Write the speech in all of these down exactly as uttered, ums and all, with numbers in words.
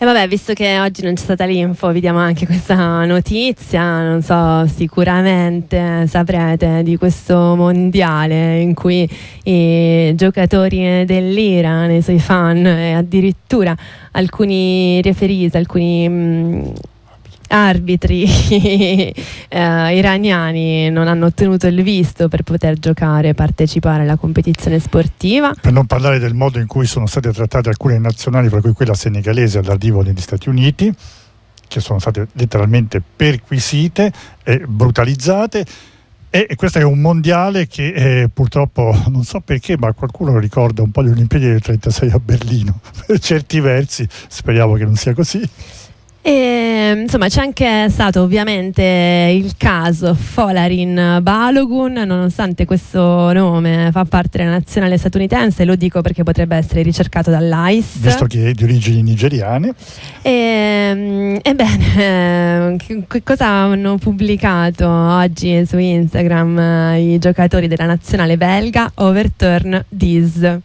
vabbè, visto che oggi non c'è stata l'info, vi diamo anche questa notizia. Non so, sicuramente saprete di questo mondiale in cui i giocatori dell'Iran, i suoi fan e addirittura alcuni referees, alcuni mh, arbitri eh, iraniani non hanno ottenuto il visto per poter giocare e partecipare alla competizione sportiva. Per non parlare del modo in cui sono state trattate alcune nazionali, fra cui quella senegalese all'arrivo negli Stati Uniti, che sono state letteralmente perquisite e brutalizzate. E questo è un mondiale che eh, purtroppo, non so perché, ma qualcuno lo ricorda un po' le Olimpiadi del trentasei a Berlino, per certi versi. Speriamo che non sia così. E, insomma, c'è anche stato ovviamente il caso Folarin Balogun, nonostante questo nome fa parte della nazionale statunitense, lo dico perché potrebbe essere ricercato dall'I C E, visto che è di origini nigeriane. E, ebbene, che, che cosa hanno pubblicato oggi su Instagram eh, i giocatori della nazionale belga? Overturn this.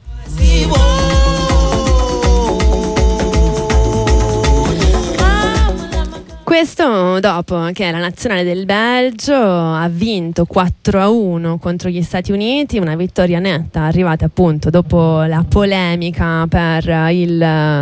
Questo dopo che la nazionale del Belgio ha vinto quattro a uno contro gli Stati Uniti, una vittoria netta arrivata appunto dopo la polemica per il,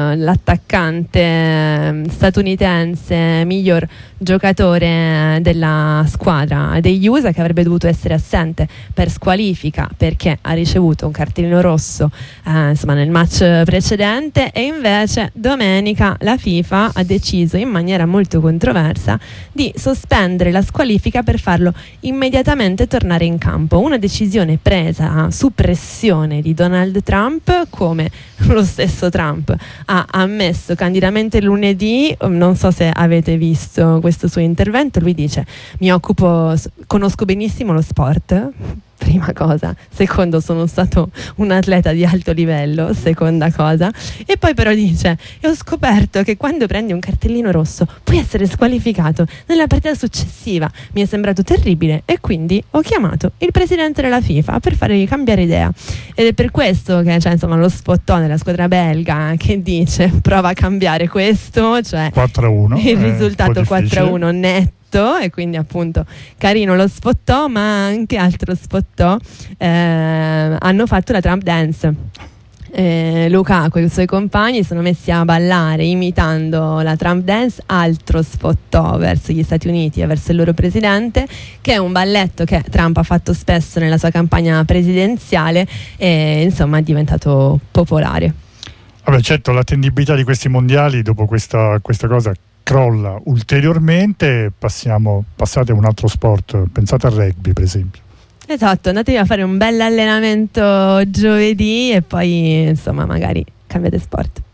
l'attaccante statunitense miglior giocatore della squadra degli U S A, che avrebbe dovuto essere assente per squalifica perché ha ricevuto un cartellino rosso eh, insomma nel match precedente, e invece domenica la FIFA ha deciso in maniera molto controversa di sospendere la squalifica per farlo immediatamente tornare in campo, una decisione presa su pressione di Donald Trump, come lo stesso Trump ha ammesso candidamente lunedì. Non so se avete visto questo suo intervento. Lui dice: mi occupo, conosco benissimo lo sport, prima cosa, secondo, sono stato un atleta di alto livello, seconda cosa, e poi però dice: e ho scoperto che quando prendi un cartellino rosso puoi essere squalificato nella partita successiva, mi è sembrato terribile e quindi ho chiamato il presidente della FIFA per fargli cambiare idea, ed è per questo che c'è insomma lo spottone della squadra belga che dice: prova a cambiare questo, cioè quattro a uno, il risultato quattro a uno netto. E quindi appunto carino lo spottò, ma anche altro spottò, eh, hanno fatto la Trump dance. eh, Lukaku e i suoi compagni sono messi a ballare imitando la Trump dance, altro spottò verso gli Stati Uniti e verso il loro presidente, che è un balletto che Trump ha fatto spesso nella sua campagna presidenziale e insomma è diventato popolare. Vabbè, certo, l'attendibilità di questi mondiali dopo questa, questa cosa crolla ulteriormente. Passiamo, passate a un altro sport, pensate al rugby per esempio. Esatto, andatevi a fare un bel allenamento giovedì e poi insomma magari cambiate sport.